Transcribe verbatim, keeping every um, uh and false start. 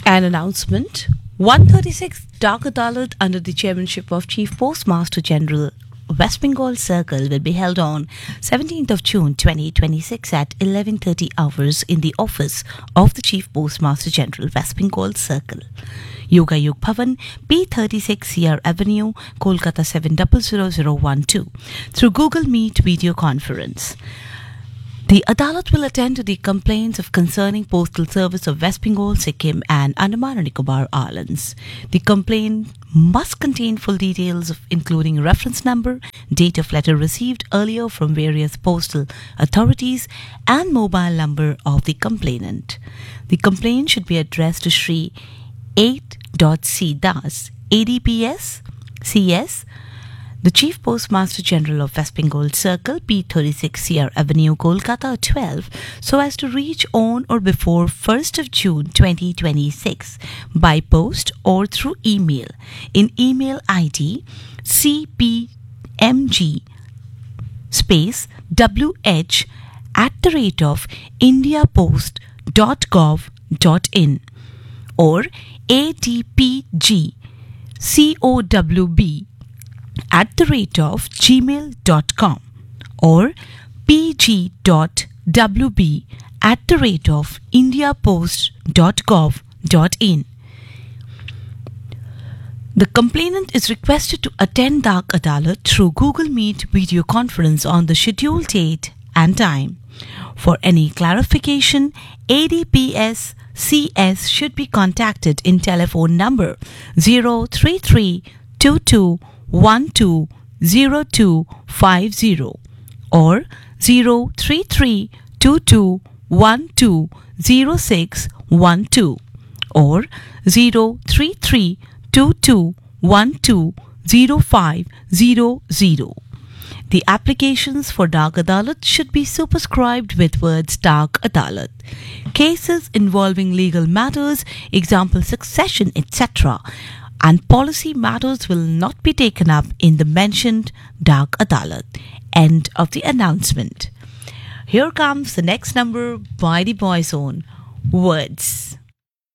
An announcement. one thirty-six Dak Adalat under the chairmanship of Chief Postmaster General West Bengal Circle will be held on seventeenth of June twenty twenty-six at eleven thirty hours in the office of the Chief Postmaster General West Bengal Circle. Yoga Yug Bhavan, P thirty-six C R Avenue, Kolkata seven zero zero zero one two through Google Meet video conference. The Adalat will attend to the complaints of concerning postal service of West Bengal, Sikkim and Andaman and Nicobar Islands. The complaint must contain full details of including reference number, date of letter received earlier from various postal authorities and mobile number of the complainant. The complaint should be addressed to Shri eight C Das, A D P S, C S, the Chief Postmaster General of West Bengal Circle, P thirty-six C R Avenue, Kolkata twelve, so as to reach on or before first of June twenty twenty-six by post or through email in email I D C P M G space W H at the rate of indiapost dot gov dot in or A D P G C O W B at the rate of gmail dot com or pg dot w b at the rate of indiapost dot gov dot in. The complainant is requested to attend Dak Adalat through Google Meet video conference on the scheduled date and time. For any clarification, A D P S C S should be contacted in telephone number zero three three two two one two zero two five zero or zero three three two two one two zero six one two or zero three three two two one two zero five zero zero. The applications for Dak Adalat should be superscribed with words Dak Adalat. Cases involving legal matters, example succession, et cetera, and policy matters will not be taken up in the mentioned Dak Adalat. End of the announcement. Here comes the next number by the Boys Own Words.